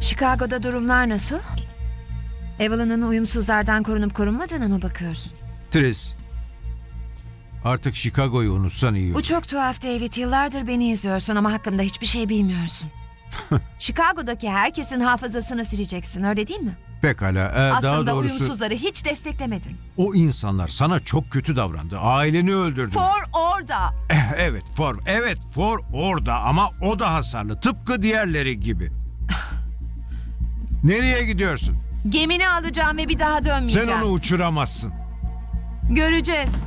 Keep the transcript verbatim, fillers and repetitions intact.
Chicago'da durumlar nasıl? Evelyn'ın uyumsuzlardan korunup korunmadığına mı bakıyorsun? Tris, artık Chicago'yu unutsan iyi Bu olur. çok tuhaf David. Yıllardır beni izliyorsun ama hakkımda hiçbir şey bilmiyorsun. Chicago'daki herkesin hafızasını sileceksin, öyle değil mi? Pekala, e, daha Aslında doğrusu uyumsuzları hiç desteklemedin. o insanlar sana çok kötü davrandı. Aileni öldürdü. For orada. Eh, evet, For. Evet, For orada ama o da hasarlı. Tıpkı diğerleri gibi. Nereye gidiyorsun? Gemini alacağım ve bir daha dönmeyeceğim. Sen onu uçuramazsın. Göreceğiz.